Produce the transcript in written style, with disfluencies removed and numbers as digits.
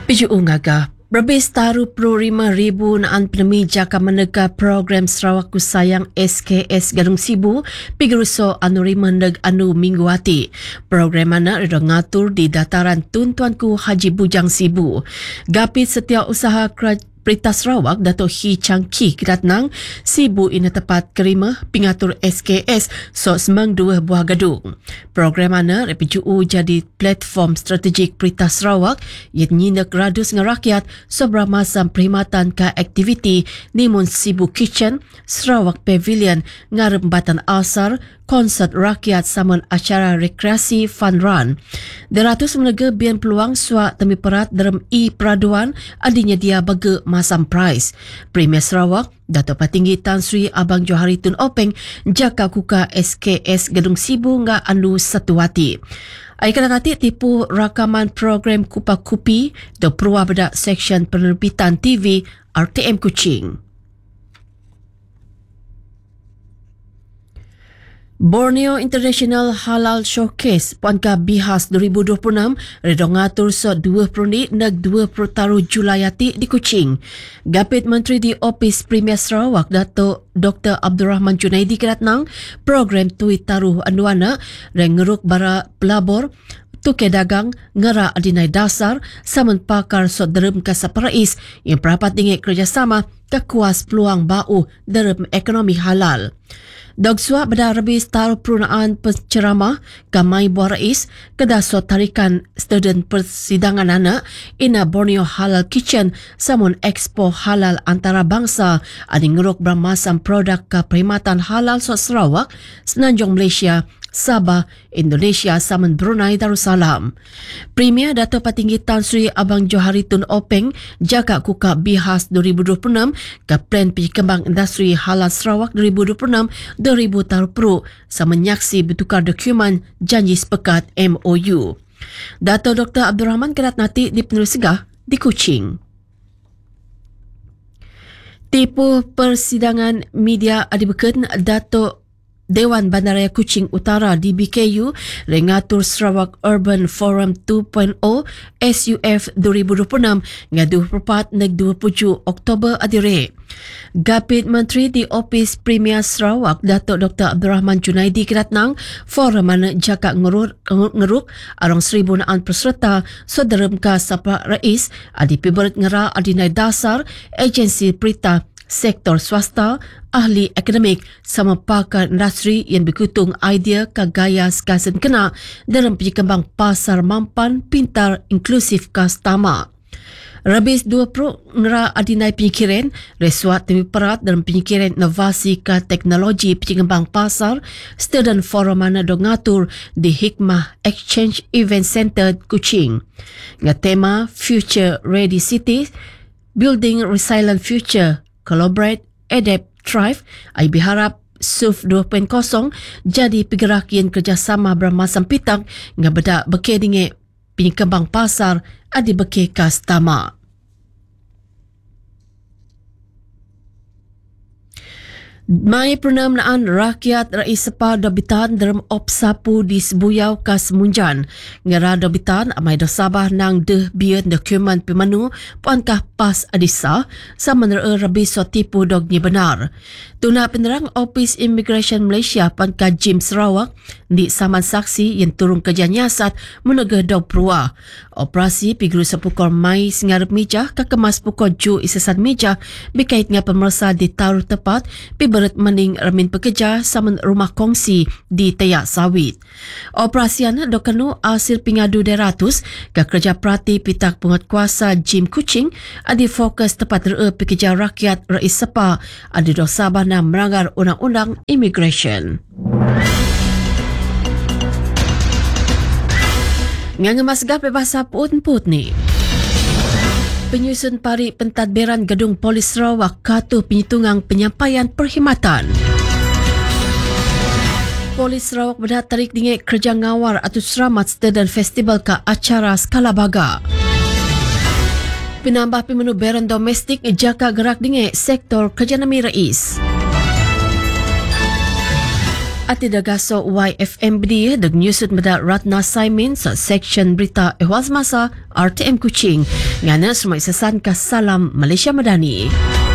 PJU ngagah berbes taruh pro 5,000 naan penemi jaka menega program Sarawak Ku Sayang SKS Gadung Sibu pigeruso anu rima neg anu minggu hati. Program mana redo ngatur di dataran Tuntuanku Haji Bujang Sibu. Gapit Setiausaha Perintah Sarawak Dato' Hee Chang Kee Kiratnang Sibu ina tepat kerima pengatur SKS semang dua buah gedung. Program mana PJU jadi platform strategik Perintah Sarawak yang nyinak radus dengan rakyat sobra masam perkhidmatan ke aktiviti nimun Sibu Kitchen, Sarawak Pavilion, ngarembatan asar, konsert rakyat saman acara rekreasi fun run. Deratus menega bian peluang suak temi perat dalam peraduan adinya dia bagi masam prize. Premier Sarawak Dato' Patinggi Tan Sri Abang Johari Tun Openg jaka kuka SKS Gedung Sibu nga anu satu hati. Aikan nanti tipu rakaman program Kupa Kupi do peruah bedak seksyen penerbitan TV RTM Kuching. Borneo International Halal Showcase Puanka Bihas 2026 redo ngatur 20 neg 20 taruh Julayati di Kuching. Gapit Menteri di Opis Premier Sarawak Dato' Dr. Abdul Rahman Junaidi Kiratnang program tui taruh anuana rengeruk bara pelabor tuke dagang ngera adinai dasar saman pakar derem kasap rais yang perapat tinggi kerjasama kekuas peluang bau derem ekonomi halal. Dogsua beda rebis taruh perunaan penceramah kamai buah rais kedasot tarikan student persidangan anak ina Borneo Halal Kitchen samun expo halal antarabangsa adi ngeruk bermasam produk ke perkhidmatan halal Sarawak, Senanjung Malaysia, Sabah, Indonesia saman Brunei Darussalam. Premier Dato' Patinggi Tan Sri Abang Johari Tun Openg jaga kuka Bihas 2026 ke plan penjikembang industri halal Sarawak 2026-2030 sama menyaksi bertukar dokumen janji sepekat MOU. Dato' Dr. Abdul Rahman kerat nanti di Peneru Segah di Kuching. Tipu persidangan media adibeken Dato' Dewan Bandaraya Kuching Utara DBKU rengatur Sarawak Urban Forum 2.0 SUF 2026 ngaduh perpat neg 27 Oktober adire. Gapit Menteri di Opis Premier Sarawak Dato' Dr. Abdul Rahman Junaidi Kiratnang forum mana jaka ngeruk arong 1,000 naan peserta soderem ka sapa rais adi piberit ngera adinai dasar agensi perintah sektor swasta, ahli akademik sama pakar industri yang berkutung idea ke gaya sekasen kena dalam penjikembang pasar mampan pintar inklusif kastama. Rabis 20 ngera adinai penyikiran resuat demi perat dalam penyikiran inovasi ke teknologi penjikembang pasar student forum mana dongatur di Hikmah Exchange Event Center Kuching. Nga tema Future Ready Cities, Building Resilient Future, Collaborate, Adapt, Thrive, ay biharap SUF 2.0 jadi pergerakan kerjasama bermasam pitang nga beda beke dinge penyikembang pasar adi beke kastama. Mai pernamnaan rakyat Rais Sepa Dobitan dalam opsapu di Sebuyau Kas Munjan. Ngera Dobitan amai do Sabah nang deh bian dokumen pemanu puankah pas adisa sama nera rabi so tipu dognya benar. Tuna penerang Opis Immigration Malaysia puankah Jim Sarawak di saman saksi yang turun kerja nyasat menegah dog perua. Operasi pigru sepukul Mai singarap mijah kekemas pukul Ju isasan mijah berkait dengan pemersa di taruh tepat berat mening remin pekerja saman rumah kongsi di Tayak Sawit. Operasian dokanu hasil pingadu 200 ke kerja perhati pitak penguatkuasa Jim Kuching adi fokus tepat pekerja rakyat Rais Sepa adi do Sabah na melanggar undang-undang immigration. Ngangemasgah bebasa put ni. Penyusun pari pentadbiran Gedung Polis Sarawak katuh penyitungan penyampaian perkhidmatan. Polis Sarawak berdat tarik dengan kerja ngawar atau seramat student festival ke acara skala baga. Penambah pemenu beran domestik jaka gerak dengan sektor kerja nami rais. At idagaso YFMD, nag-newsut mada Ratna Saimin sa Section Berita Ehwaz Masa, RTM Kuching. Nga na sumaisasan ka Salam Malaysia Madani.